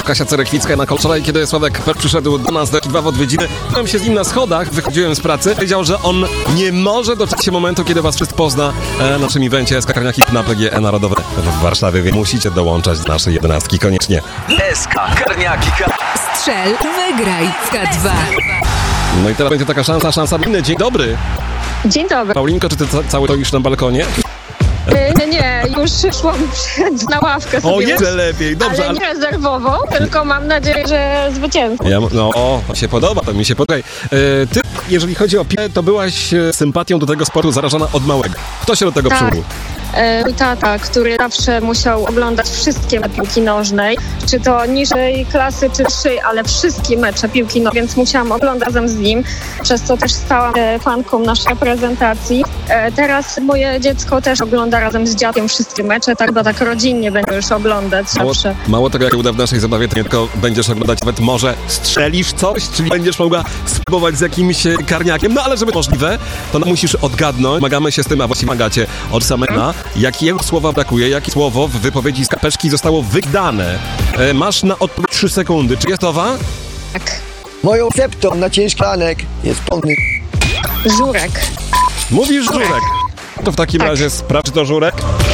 Kasia Cerekwicka na wczoraj, kiedy Sławek przyszedł do nas do Dwa w odwiedziny. Byłem się z nim na schodach, wychodziłem z pracy. Powiedział, że on nie może doczekać się momentu, kiedy was wszystkich pozna na naszym evencie SK Karniaki na PGE Narodowe w Warszawie. Więc musicie dołączać do naszej 11 koniecznie. SK Karniaki. Strzel, wygraj w K2. No i teraz będzie taka szansa. Dzień dobry. Dzień dobry. Paulinko, czy ty cały to już na balkonie? Nie, już szłam na ławkę sobie. O, jeszcze lepiej, dobrze. Ale nie rezerwowo, tylko mam nadzieję, że zwyciężę. To się podoba, to mi się podoba. Ty, jeżeli chodzi o piłkę, to byłaś sympatią do tego sportu zarażona od małego. Kto się do tego przyłożył? Mój tata, który zawsze musiał oglądać wszystkie piłki nożnej, czy to niższej klasy, czy wyższej, ale wszystkie mecze piłki nożnej, więc musiałam oglądać razem z nim, przez co też stałam fanką naszej reprezentacji. Teraz moje dziecko też ogląda razem z dziadkiem wszystkie mecze, tak rodzinnie będzie już oglądać zawsze. Mało tego, jak uda w naszej zabawie, to nie tylko będziesz oglądać, nawet może strzelisz coś, czyli będziesz mogła spróbować z jakimś karniakiem, no ale żeby możliwe, to musisz odgadnąć, zmagamy się z tym, a właściwie magacie od samego, jakiego słowa brakuje, jakie słowo w wypowiedzi z kapeczki zostało wydane. Masz na odpowiedź 3 sekundy. Czy jest to? Tak. Moją receptą na ciężki ranek jest pełny Żurek. Mówisz żurek. To w takim razie sprawdź, czy to żurek.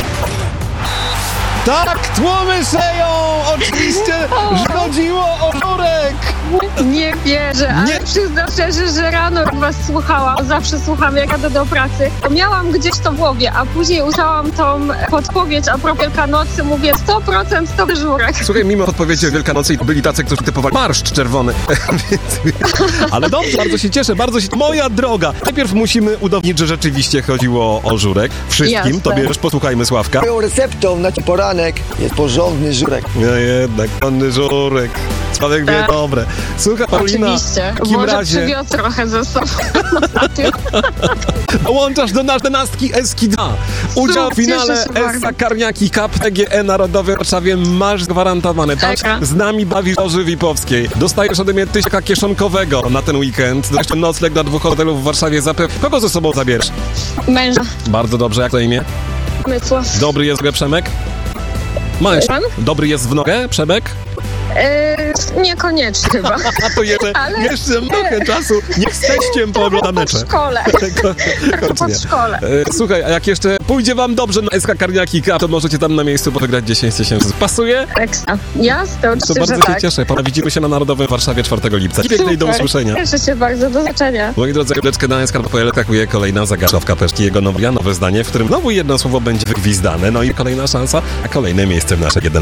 Tak, tłumy szeją! Oczywiście, że chodziło o żurek! Nie wierzę, ale przyznam szczerze, że rano jak was słuchałam, zawsze słucham jak jadę do pracy, to miałam gdzieś to w głowie, a później usłyszałam tą podpowiedź a propos Wielkanocy, mówię 100% to żurek. Słuchaj, mimo odpowiedzi o Wielkanocy byli tacy, którzy typowali marszcz czerwony. Ale dobrze, bardzo się cieszę, Moja droga, najpierw musimy udowodnić, że rzeczywiście chodziło o żurek. Wszystkim, Jasne. to bierz, posłuchajmy Sławka. Moją receptą na poranek jest porządny żurek. No jednak, panny żurek. Sławek wie dobre. Słuchaj, Paulina, Oczywiście. w takim Może razie przywiózł trochę ze sobą. dołączasz do nas 11 SK2. Udział w finale SK Karniaki Cup PGE Narodowy w Warszawie masz gwarantowany. Patrz, z nami bawisz do Żywipowskiej. Dostajesz ode mnie 1000 kieszonkowego na ten weekend. Jeszcze nocleg dla 2 hotelów w Warszawie. Kogo ze sobą zabierzesz? Męża. Bardzo dobrze, jak to imię? Mysław. Dobry jest w nogę Przemek? Masz. Pan? Dobry jest w nogę Przemek? Niekoniecznie chyba. A to jeszcze trochę czasu. Niech z teściem poogląda mecze. Po szkole. Po szkole. Słuchaj, a jak jeszcze pójdzie wam dobrze na SK Karniaki Cup, to możecie tam na miejscu wygrać 10 tysięcy. Pasuje? Ekstra. Jasne, To oczywiście, bardzo że się tak. cieszę. Widzimy się na Narodowym w Warszawie 4 lipca. Pięknej do usłyszenia. Cieszę się bardzo, do zobaczenia. Moi drodzy, chwileczkę na SK.pl skakuje kolejna zagadka w kapeszki. Jego nowe zdanie, w którym znowu jedno słowo będzie wygwizdane. No i kolejna szansa, a kolejne miejsce w naszej 11.